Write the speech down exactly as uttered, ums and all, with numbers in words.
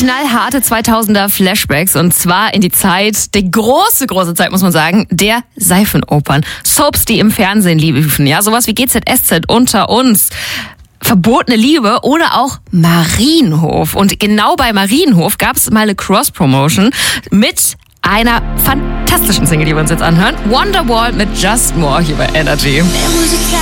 knallharte zweitausender Flashbacks und zwar in die Zeit, die große, große Zeit, muss man sagen, der Seifenopern. Soaps, die im Fernsehen liefen, ja, sowas wie G Z S Z, Unter uns, Verbotene Liebe oder auch Marienhof. Und genau bei Marienhof gab es mal eine Cross-Promotion mit einer fantastischen Single, die wir uns jetzt anhören. Wonderwall mit Just More hier bei Energy.